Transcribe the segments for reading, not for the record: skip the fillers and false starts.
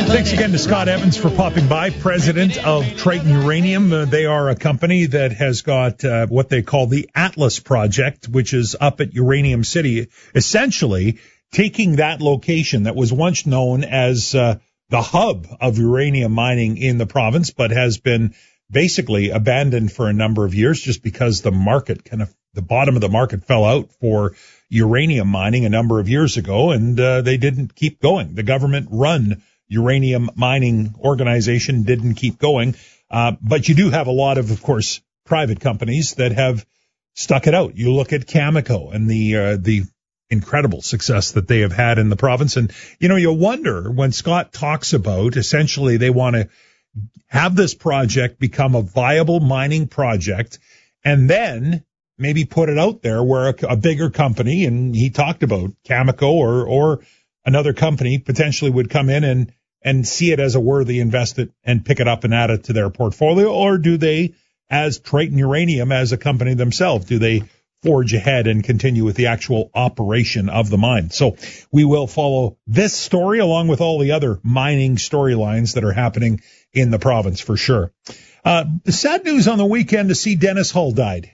Thanks again to Scott Evans for popping by, president of Triton Uranium. They are a company that has got what they call the Atlas Project, which is up at Uranium City, essentially taking that location that was once known as the hub of uranium mining in the province, but has been basically abandoned for a number of years just because the market the bottom of the market fell out for uranium mining a number of years ago, and they didn't keep going. The government-run uranium mining organization didn't keep going. But you do have a lot of course, private companies that have stuck it out. You look at Cameco and the incredible success that they have had in the province. And, you wonder when Scott talks about essentially they want to have this project become a viable mining project and then maybe put it out there where a bigger company, and he talked about Cameco or another company potentially would come in and see it as a worthy investment and pick it up and add it to their portfolio? Or do they, as Triton Uranium, as a company themselves, do they forge ahead and continue with the actual operation of the mine? So we will follow this story along with all the other mining storylines that are happening in the province for sure. Sad news on the weekend to see Dennis Hull died.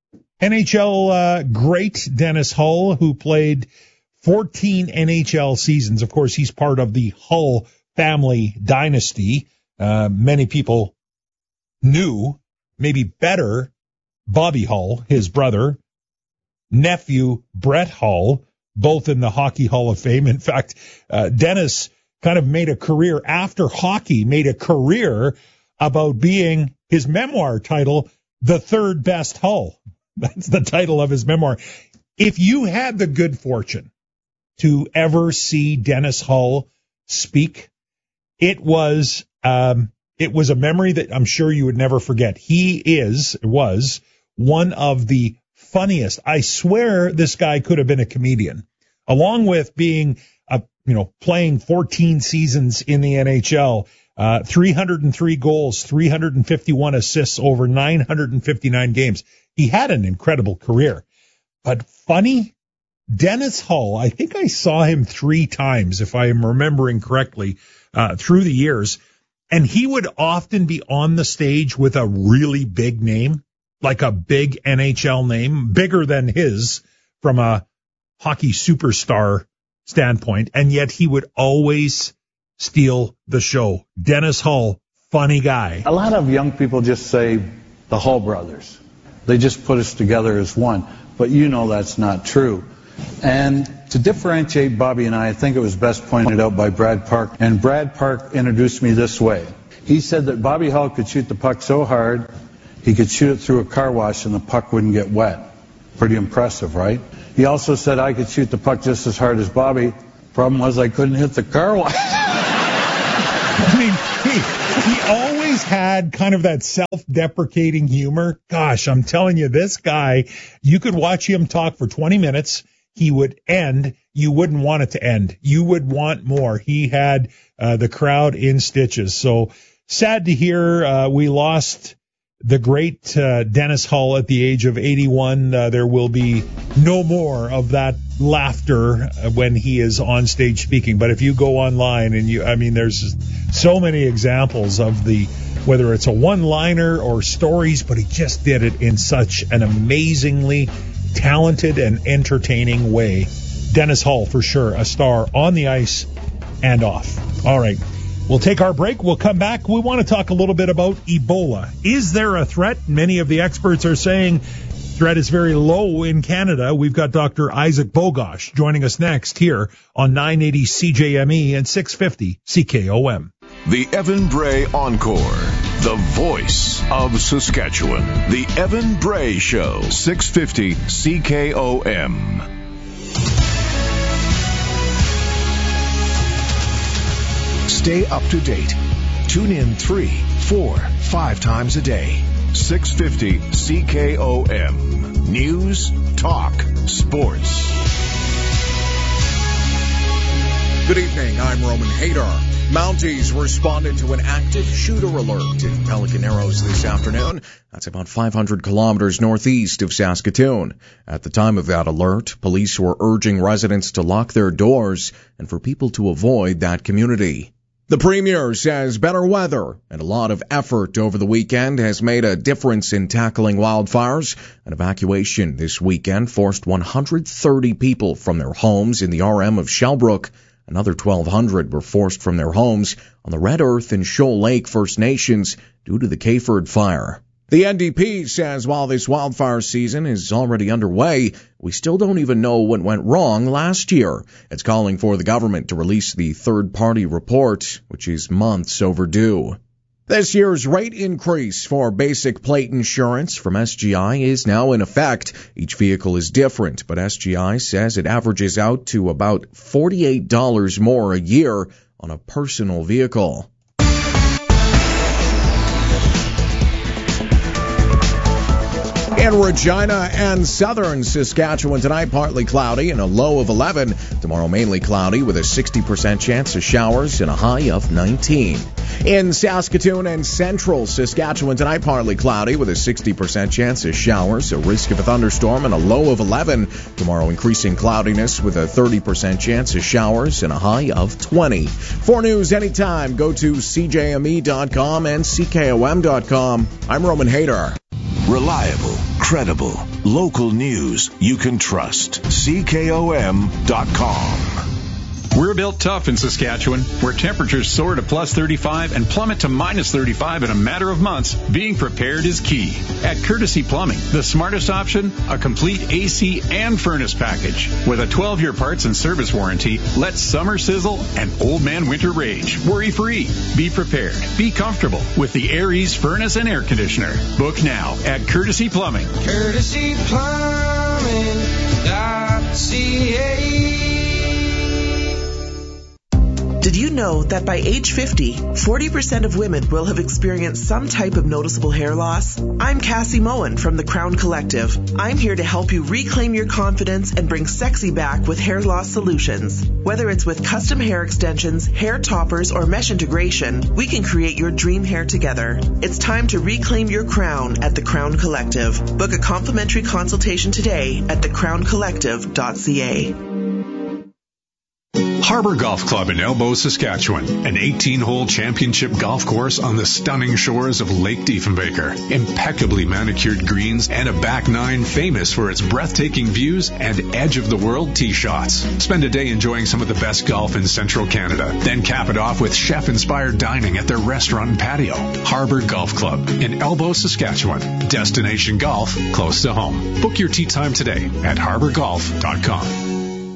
NHL great Dennis Hull, who played 14 NHL seasons. Of course, he's part of the Hull family dynasty. Many people knew, maybe better, Bobby Hull, his brother, nephew Brett Hull, both in the Hockey Hall of Fame. In fact, Dennis kind of made a career after hockey, made a career about being his memoir title, The Third Best Hull. That's the title of his memoir. If you had the good fortune to ever see Dennis Hull speak, it was a memory that I'm sure you would never forget. He was one of the funniest. I swear this guy could have been a comedian, along with being playing 14 seasons in the NHL, 303 goals, 351 assists over 959 games. He had an incredible career, but funny. Dennis Hull, I think I saw him 3 times, if I am remembering correctly, through the years. And he would often be on the stage with a really big name, like a big NHL name, bigger than his from a hockey superstar standpoint. And yet he would always steal the show. Dennis Hull, funny guy. A lot of young people just say the Hull brothers. They just put us together as one. But that's not true. And to differentiate Bobby and I think it was best pointed out by Brad Park. And Brad Park introduced me this way. He said that Bobby Hull could shoot the puck so hard, he could shoot it through a car wash and the puck wouldn't get wet. Pretty impressive, right? He also said I could shoot the puck just as hard as Bobby. Problem was I couldn't hit the car wash. I mean, he always had kind of that self-deprecating humor. Gosh, I'm telling you, this guy, you could watch him talk for 20 minutes. He would end. You wouldn't want it to end. You would want more. He had the crowd in stitches. So sad to hear we lost the great Dennis Hull at the age of 81. There will be no more of that laughter when he is on stage speaking. But if you go online and there's so many examples of whether it's a one-liner or stories, but he just did it in such an amazingly talented and entertaining way. Dennis Hull, for sure, a star on the ice and off. All right. We'll take our break. We'll come back. We want to talk a little bit about Ebola. Is there a threat? Many of the experts are saying threat is very low in Canada. We've got Dr. Isaac Bogosh joining us next here on 980 CJME and 650 CKOM. The Evan Bray Encore, the voice of Saskatchewan. The Evan Bray Show, 650 CKOM. Stay up to date. Tune in 3, 4, 5 times a day. 650 CKOM. News, talk, sports. Good evening, I'm Roman Hadar. Mounties responded to an active shooter alert in Pelican Arrows this afternoon. That's about 500 kilometers northeast of Saskatoon. At the time of that alert, police were urging residents to lock their doors and for people to avoid that community. The Premier says better weather and a lot of effort over the weekend has made a difference in tackling wildfires. An evacuation this weekend forced 130 people from their homes in the RM of Shellbrook. Another 1,200 were forced from their homes on the Red Earth and Shoal Lake First Nations due to the Cayford fire. The NDP says while this wildfire season is already underway, we still don't even know what went wrong last year. It's calling for the government to release the third-party report, which is months overdue. This year's rate increase for basic plate insurance from SGI is now in effect. Each vehicle is different, but SGI says it averages out to about $48 more a year on a personal vehicle. In Regina and southern Saskatchewan tonight, partly cloudy and a low of 11. Tomorrow, mainly cloudy with a 60% chance of showers and a high of 19. In Saskatoon and central Saskatchewan tonight, partly cloudy with a 60% chance of showers, a risk of a thunderstorm and a low of 11. Tomorrow, increasing cloudiness with a 30% chance of showers and a high of 20. For news anytime, go to CJME.com and CKOM.com. I'm Roman Haydar. Reliable, credible, local news you can trust. CKOM.com. We're built tough in Saskatchewan, where temperatures soar to plus 35 and plummet to minus 35 in a matter of months. Being prepared is key. At Courtesy Plumbing, the smartest option, a complete AC and furnace package. With a 12-year parts and service warranty, let summer sizzle and old man winter rage. Worry-free. Be prepared. Be comfortable with the Aries furnace and air conditioner. Book now at Courtesy Plumbing. CourtesyPlumbing.ca. Did you know that by age 50, 40% of women will have experienced some type of noticeable hair loss? I'm Cassie Moen from the Crown Collective. I'm here to help you reclaim your confidence and bring sexy back with hair loss solutions. Whether it's with custom hair extensions, hair toppers, or mesh integration, we can create your dream hair together. It's time to reclaim your crown at the Crown Collective. Book a complimentary consultation today at thecrowncollective.ca. Harbor Golf Club in Elbow, Saskatchewan, an 18-hole championship golf course on the stunning shores of Lake Diefenbaker. Impeccably manicured greens and a back nine famous for its breathtaking views and edge-of-the-world tee shots. Spend a day enjoying some of the best golf in central Canada. Then cap it off with chef-inspired dining at their restaurant and patio. Harbor Golf Club in Elbow, Saskatchewan. Destination golf close to home. Book your tee time today at harborgolf.com.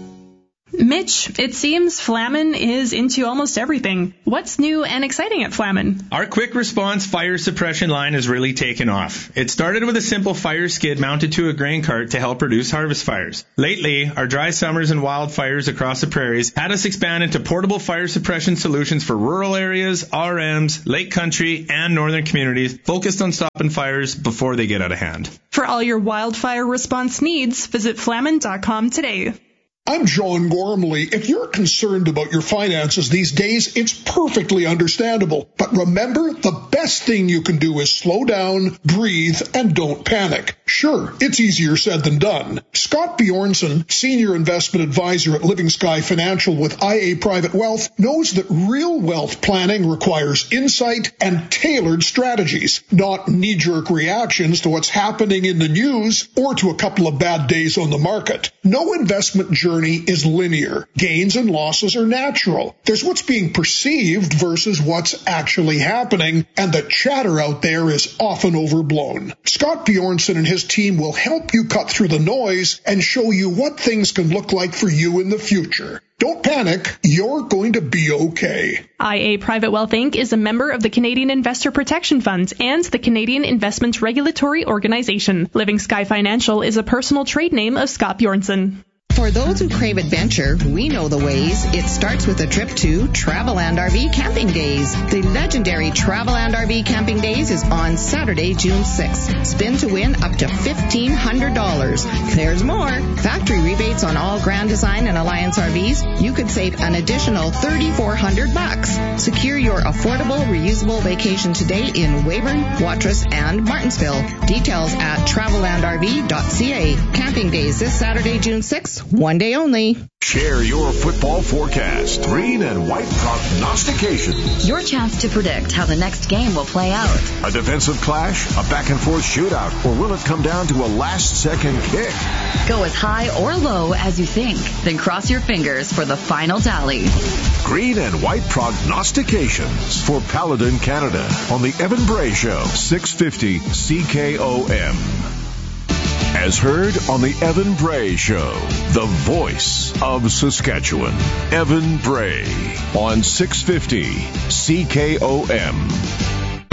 Mitch, it seems Flamin is into almost everything. What's new and exciting at Flamin? Our quick response fire suppression line has really taken off. It started with a simple fire skid mounted to a grain cart to help reduce harvest fires. Lately, our dry summers and wildfires across the prairies had us expand into portable fire suppression solutions for rural areas, RMs, lake country, and northern communities focused on stopping fires before they get out of hand. For all your wildfire response needs, visit Flamin.com today. I'm John Gormley. If you're concerned about your finances these days, it's perfectly understandable. But remember, the best thing you can do is slow down, breathe, and don't panic. Sure, it's easier said than done. Scott Bjornson, Senior Investment Advisor at Living Sky Financial with IA Private Wealth, knows that real wealth planning requires insight and tailored strategies, not knee-jerk reactions to what's happening in the news or to a couple of bad days on the market. No investment journey is linear. Gains and losses are natural. There's what's being perceived versus what's actually happening, and the chatter out there is often overblown. Scott Bjornson and his team will help you cut through the noise and show you what things can look like for you in the future. Don't panic. You're going to be okay. IA Private Wealth Inc. is a member of the Canadian Investor Protection Fund and the Canadian Investment Regulatory Organization. Living Sky Financial is a personal trade name of Scott Bjornson. For those who crave adventure, we know the ways. It starts with a trip to Traveland RV Camping Days. The legendary Traveland RV Camping Days is on Saturday, June 6th. Spin to win up to $1,500. There's more. Factory rebates on all Grand Design and Alliance RVs. You could save an additional $3,400. Secure your affordable, reusable vacation today in Weyburn, Watrous, and Martinsville. Details at travelandrv.ca. Camping Days this Saturday, June 6th. one day only. Share your football forecast. Green and white prognostications. Your chance to predict how the next game will play out. A defensive clash, a back-and-forth shootout, or will it come down to a last-second kick? Go as high or low as you think, then cross your fingers for the final tally. Green and white prognostications for Paladin Canada on the Evan Bray Show, 650 CKOM. As heard on the Evan Bray Show, the voice of Saskatchewan. Evan Bray on 650 CKOM.